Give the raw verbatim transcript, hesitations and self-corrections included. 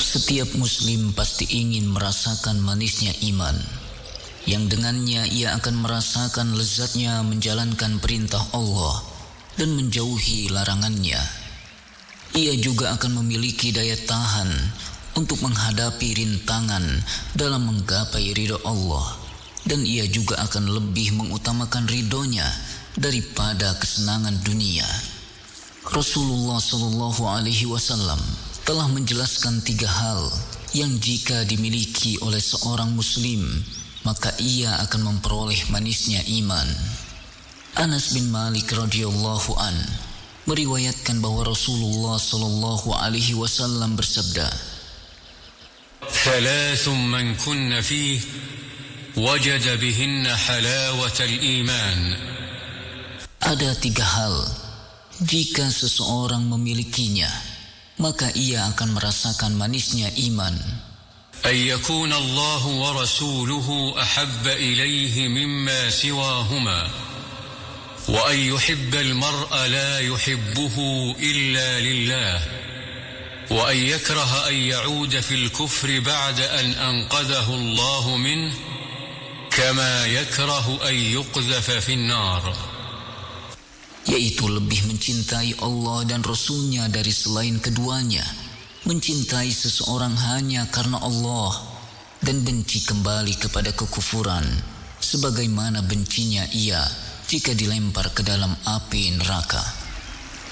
Setiap muslim pasti ingin merasakan manisnya iman, yang dengannya ia akan merasakan lezatnya menjalankan perintah Allah dan menjauhi larangannya. Ia juga akan memiliki daya tahan untuk menghadapi rintangan dalam menggapai ridho Allah, dan ia juga akan lebih mengutamakan ridhonya daripada kesenangan dunia. Rasulullah Shallallahu Alaihi Wasallam telah menjelaskan tiga hal yang jika dimiliki oleh seorang muslim, maka ia akan memperoleh manisnya iman. Anas bin Malik radhiyallahu an meriwayatkan bahwa Rasulullah Shallallahu Alaihi Wasallam bersabda, ثلاث من كن فيه وجد بهن حلاوة الإيمان. Ada tiga hal, jika seseorang memilikinya, maka ia akan merasakan manisnya iman. أن يكون الله ورسوله أحب إليه مما سواهما وأن يحب المرء لا يحبه إلا لله وأن يكره أن يعود في الكفر بعد أن أنقذه الله منه كما يكره أن يقذف في النار. Yaitu lebih mencintai Allah dan Rasul-Nya dari selain keduanya, mencintai seseorang hanya karena Allah, dan benci kembali kepada kekufuran, sebagaimana bencinya ia jika dilempar ke dalam api neraka.